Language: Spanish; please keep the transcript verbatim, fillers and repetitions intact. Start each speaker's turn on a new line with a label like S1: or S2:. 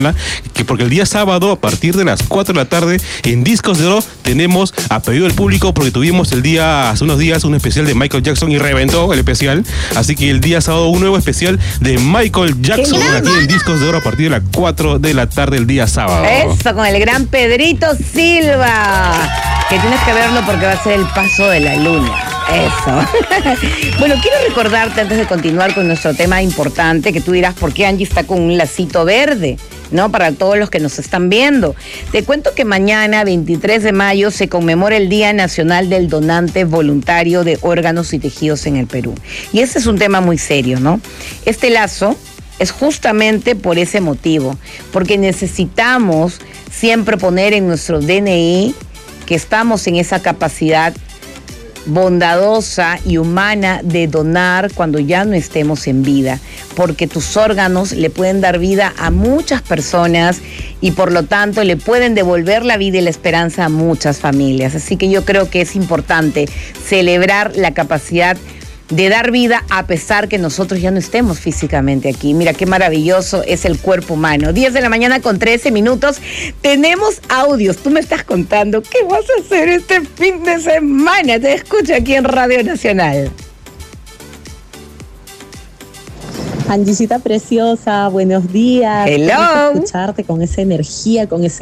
S1: que porque el día sábado a partir de las cuatro de la tarde en Discos de Oro tenemos a pedido del público, porque tuvimos el día hace unos días un especial de Michael Jackson y reventó el especial, así que el día sábado un nuevo especial de Michael Jackson aquí en Discos de Oro a partir de las cuatro de la tarde el día sábado.
S2: Eso, con el gran Pedrito Silva, que tienes que verlo porque va a ser el paso de la luna. Eso. Bueno, quiero recordarte antes de continuar con nuestro tema importante, que tú dirás por qué Angie está con un lacito verde, ¿no? Para todos los que nos están viendo. Te cuento que mañana, veintitrés de mayo, se conmemora el Día Nacional del Donante Voluntario de Órganos y Tejidos en el Perú. Y ese es un tema muy serio, ¿no? Este lazo es justamente por ese motivo, porque necesitamos siempre poner en nuestro D N I que estamos en esa capacidad bondadosa y humana de donar cuando ya no estemos en vida, porque tus órganos le pueden dar vida a muchas personas y por lo tanto le pueden devolver la vida y la esperanza a muchas familias. Así que yo creo que es importante celebrar la capacidad de dar vida a pesar que nosotros ya no estemos físicamente aquí. Mira qué maravilloso es el cuerpo humano. diez de la mañana con trece minutos. Tenemos audios. Tú me estás contando qué vas a hacer este fin de semana. Te escucho aquí en Radio Nacional.
S3: Angisita preciosa, buenos días.
S2: Hello.
S3: Qué rico escucharte con esa energía, con ese